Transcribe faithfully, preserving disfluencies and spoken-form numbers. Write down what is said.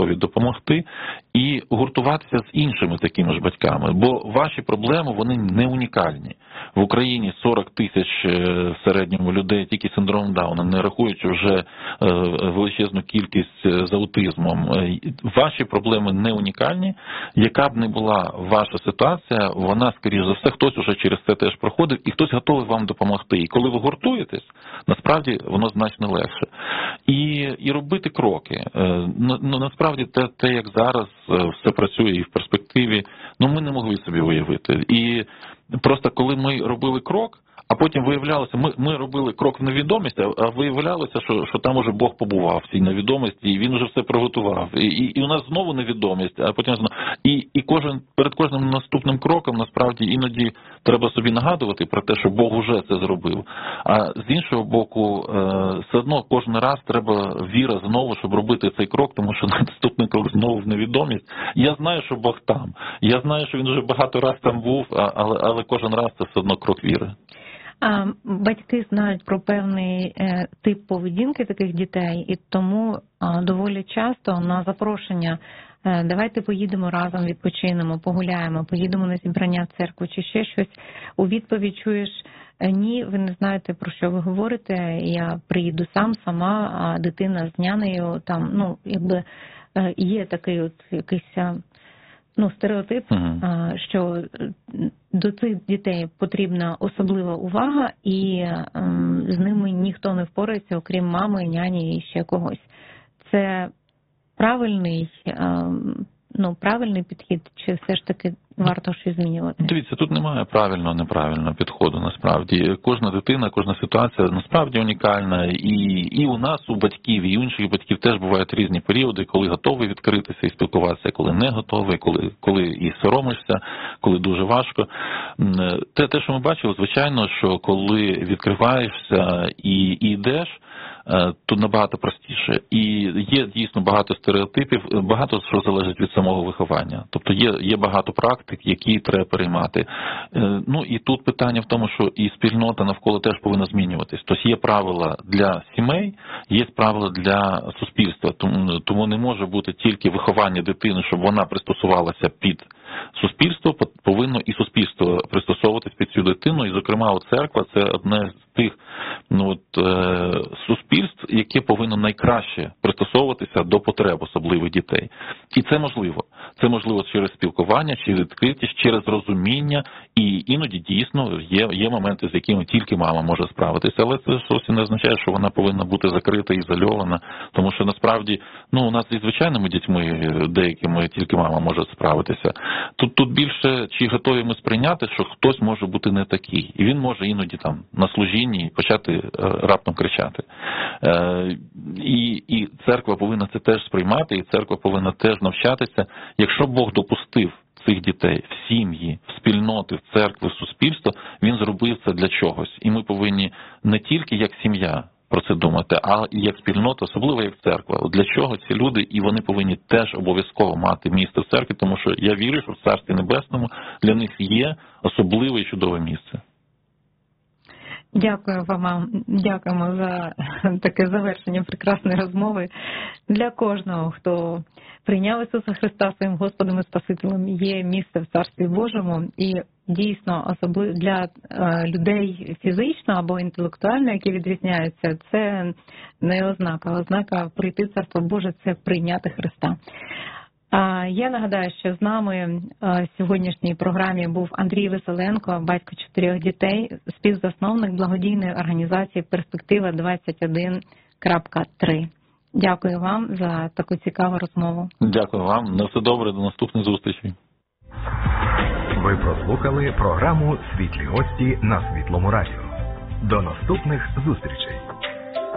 готові допомогти і гуртуватися з іншими такими ж батьками. Бо ваші проблеми, вони не унікальні. В Україні сорок тисяч в середньому людей тільки синдром Дауна, не рахуючи вже величезну кількість з аутизмом. Ваші проблеми не унікальні. Яка б не була ваша ситуація, вона, скоріш за все, хтось уже через це теж проходив, і хтось готовий вам допомогти. І коли ви гуртуєтесь, насправді воно значно легше. І, і робити кроки. Ну, насправді, те, те, як зараз все працює і в перспективі, ну, ми не могли собі уявити. І просто коли ми робили крок, а потім виявлялося, ми, ми робили крок в невідомість, а виявлялося, що, що там уже Бог побував в цій невідомості, і він вже все приготував. І, і, і у нас знову невідомість, а потім знову. І, і кожен, перед кожним наступним кроком, насправді, іноді треба собі нагадувати про те, що Бог уже це зробив. А з іншого боку, все одно кожен раз треба віра знову, щоб робити цей крок, тому що наступний крок знову в невідомість. Я знаю, що Бог там. Я знаю, що він вже багато раз там був, але, але кожен раз це все одно крок віри. А батьки знають про певний е, тип поведінки таких дітей, і тому е, доволі часто на запрошення е, давайте поїдемо разом, відпочинемо, погуляємо, поїдемо на зібрання в церкву чи ще щось, у відповідь чуєш: ні, ви не знаєте, про що ви говорите, я приїду сам, сама, а дитина з нянею, там, ну, якби е, є такий от якийсь... Ну, стереотип, uh-huh. що до цих дітей потрібна особлива увага, і ем, з ними ніхто не впорається, окрім мами, няні і ще когось. Це правильний, ем, ну, правильний підхід, чи все ж таки варто щось змінювати? Дивіться, тут немає правильного, неправильного підходу, насправді. Кожна дитина, кожна ситуація насправді унікальна, і, і у нас, у батьків, і у інших батьків теж бувають різні періоди, коли готовий відкритися і спілкуватися, коли не готовий, коли, коли і соромишся, коли дуже важко. Те, те, що ми бачили, звичайно, що коли відкриваєшся і, і йдеш, тут набагато простіше. І є дійсно багато стереотипів, багато що залежить від самого виховання. Тобто є, є багато практик, які треба переймати. Ну і тут питання в тому, що і спільнота навколо теж повинна змінюватись. Тобто є правила для сімей, є правила для суспільства. Тому, тому не може бути тільки виховання дитини, щоб вона пристосувалася під суспільство, повинно і суспільство пристосовуватись під цю дитину. І, зокрема, от церква – це одне з тих ну, от, е, суспільств, яке повинно найкраще пристосовуватися до потреб особливих дітей. І це можливо. Це можливо через спілкування, через відкритість, через розуміння. І іноді дійсно є, є моменти, з якими тільки мама може справитися. Але це зовсім не означає, що вона повинна бути закрита і ізольована. Тому що насправді ну, у нас і звичайними дітьми деякими тільки мама може справитися. Тут, тут більше, чи готові ми сприйняти, що хтось може бути не такий. І він може іноді там на служінні почати е, раптом кричати. Е, і, і церква повинна це теж сприймати, і церква повинна теж навчатися. Якщо Бог допустив цих дітей в сім'ї, в спільноти, в церкви, в суспільство, він зробив це для чогось. І ми повинні не тільки як сім'я про це думати, а і як спільнота, особливо як церква. Для чого ці люди, і вони повинні теж обов'язково мати місце в церкві, тому що я вірю, що в Царстві Небесному для них є особливе і чудове місце. Дякую вам, дякуємо за таке завершення прекрасної розмови. Для кожного, хто прийняв Ісуса Христа своїм Господом і Спасителем, є місце в Царстві Божому. І дійсно, особливо для людей фізично або інтелектуально, які відрізняються, це не ознака. Ознака прийти в Царство Боже – це прийняти Христа. Я нагадаю, що з нами в сьогоднішній програмі був Андрій Веселенко, батько чотирьох дітей, співзасновник благодійної організації «Перспектива двадцять один крапка три». Дякую вам за таку цікаву розмову. Дякую вам. На все добре, до наступних зустрічей. Ви прослухали програму «Світлі гості» на Світлому радіо. До наступних зустрічей.